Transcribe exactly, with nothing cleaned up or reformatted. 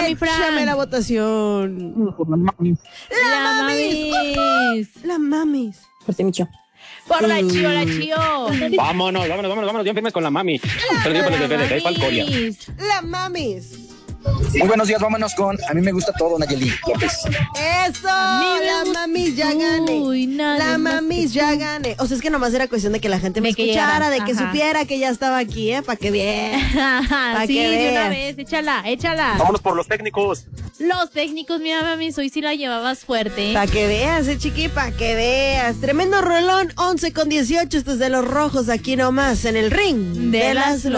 mi Fran. Échame la votación. Por la mamis. La, La mamis. mamis. Uh, la mamis. Por ti, Micho. Por la chío, la chío. Vámonos, vámonos, vámonos, vámonos, bien firmes con la mami. Se lo digo por el bebé de Falcoria. Mamis. La mamis. Muy buenos días, vámonos con A mí me gusta todo, Nayeli López. Eso, mí me la gusta- mamis ya gane. Uy, nadie La más mamis que ya tú. gane. O sea, es que nomás era cuestión de que la gente me De que escuchara, llegara, de que ajá. supiera que ya estaba aquí, ¿eh? Para que vean. Pa' Sí, que de una veas. vez, échala, échala. Vámonos por los técnicos. Los técnicos, mira, mamis, hoy sí la llevabas fuerte. Para que veas, eh, chiqui, para que veas. Tremendo rolón, once con dieciocho, estos de los rojos aquí nomás, en el ring De las